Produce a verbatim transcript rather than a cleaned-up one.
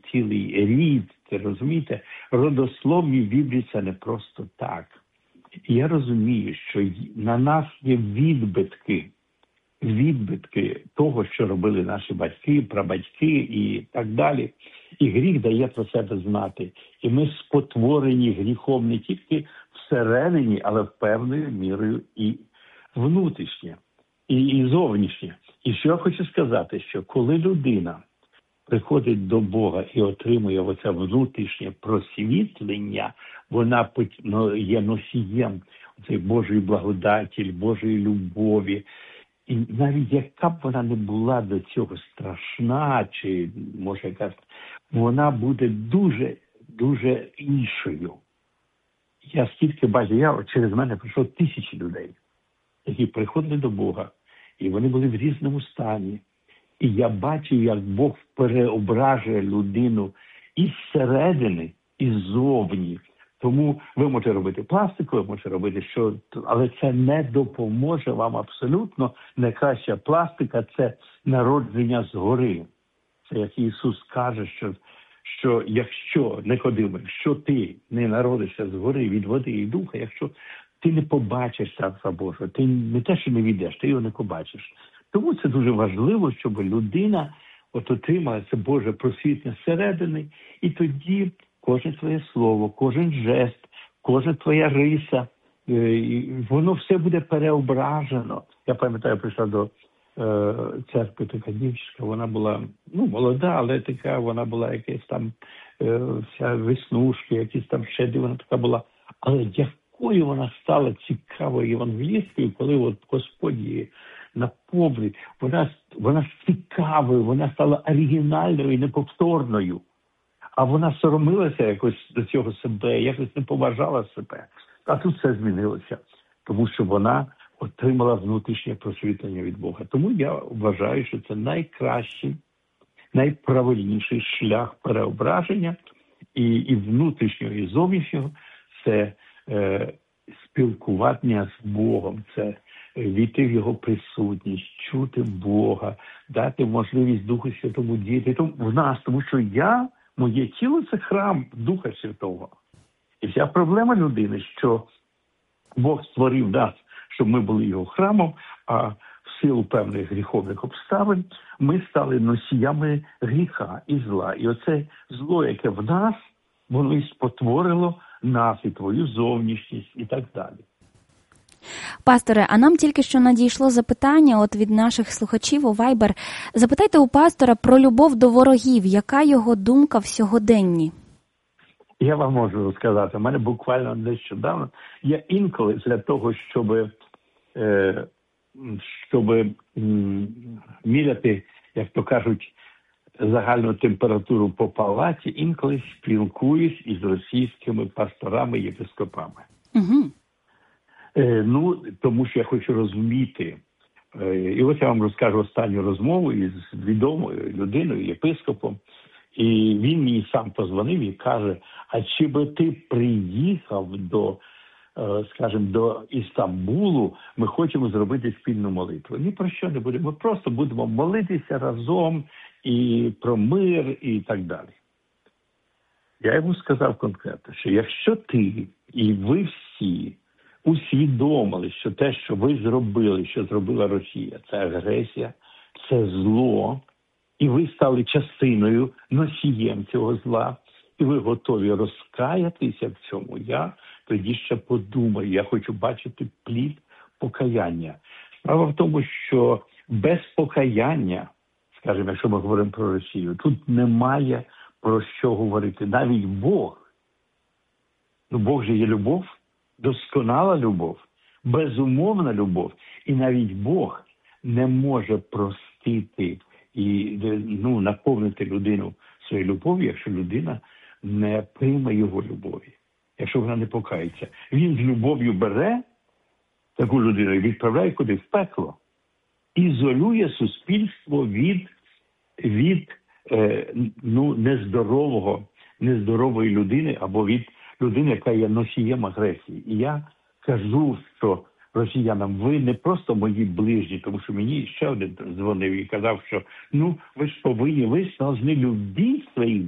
цілий рід, це, розумієте, родословні в Біблії це не просто так. І я розумію, що на нас є відбитки, відбитки того, що робили наші батьки, прабатьки і так далі. І гріх дає про себе знати. І ми спотворені гріхом не тільки всередині, але певною мірою і внутрішнє, і, і зовнішнє. І що я хочу сказати, що коли людина приходить до Бога і отримує оце внутрішнє просвітлення, вона є носієм цієї Божої благодаті, Божої любові. І навіть яка б вона не була до цього страшна, чи, може якась, вона буде дуже, дуже іншою. Я скільки бачу, я через мене прийшло тисячі людей, які приходили до Бога, і вони були в різному стані. І я бачив, як Бог переображує людину і зсередини, і ззовні. Тому ви можете робити пластику, ви можете робити що, але це не допоможе вам абсолютно. Найкраща пластика – це народження згори. Це як Ісус каже, що, що якщо, Никодиме, якщо ти не народишся згори від води і духа, якщо ти не побачиш Царства Божого, ти не те, що не війдеш, ти його не побачиш. Тому це дуже важливо, щоб людина от отримала це Боже просвітлення зсередини, і тоді кожне твоє слово, кожен жест, кожна твоя риса, воно все буде переображено. Я пам'ятаю, прийшла до е, церкви така дівчинка, вона була, ну, молода, але така, вона була якась там, е, вся веснушки, якісь там щедрі, вона така була. Але якою вона стала цікавою євангелісткою, коли от Господь її наповнив, вона, вона цікавою, вона стала оригінальною і неповторною. А вона соромилася якось до цього себе, якось не поважала себе. А тут все змінилося, тому що вона отримала внутрішнє просвітлення від Бога. Тому я вважаю, що це найкращий, найправильніший шлях переображення і, і внутрішнього, і зовнішнього – це е, спілкування з Богом, це війти в Його присутність, чути Бога, дати можливість Духу Святому діяти в нас, тому що я, моє тіло – це храм Духа Святого. І вся проблема людини, що Бог створив нас, щоб ми були Його храмом, а в силу певних гріховних обставин ми стали носіями гріха і зла. І оце зло, яке в нас, воно і спотворило нас, і твою зовнішність, і так далі. Пасторе, а нам тільки що надійшло запитання от від наших слухачів у Viber. Запитайте у пастора про любов до ворогів. Яка його думка в сьогоденні? Я вам можу сказати, у мене буквально нещодавно, я інколи для того, щоб, е, щоб м, міряти, як то кажуть, загальну температуру по палаті, інколи спілкуюсь із російськими пасторами, єпископами. Угу. Е, ну, тому що я хочу розуміти. Е, і ось я вам розкажу останню розмову із відомою людиною, єпископом. І він мені сам позвонив і каже, а чи би ти приїхав до, скажімо, до Істамбулу, ми хочемо зробити спільну молитву. Ні про що не будемо, ми просто будемо молитися разом і про мир і так далі. Я йому сказав конкретно, що якщо ти і ви всі усвідомили, що те, що ви зробили, що зробила Росія, це агресія, це зло, і ви стали частиною, носієм цього зла, і ви готові розкаятися в цьому, я тоді ще подумаю. Я хочу бачити плід покаяння. Справа в тому, що без покаяння, скажімо, якщо ми говоримо про Росію, тут немає про що говорити. Навіть Бог, ну Бог же є любов, досконала любов, безумовна любов. І навіть Бог не може простити і ну, наповнити людину своєю любов'ю, якщо людина не прийме його любові, якщо вона не покається. Він з любов'ю бере таку людину і відправляє куди? В пекло. Ізолює суспільство від, від е, ну, нездорового, нездорової людини або від людини, яка є носієм агресії. І я кажу, що росіянам, ви не просто мої ближні, тому що мені ще один дзвонив і казав, що ну ви ж повинні, ви ж повинні любити своїх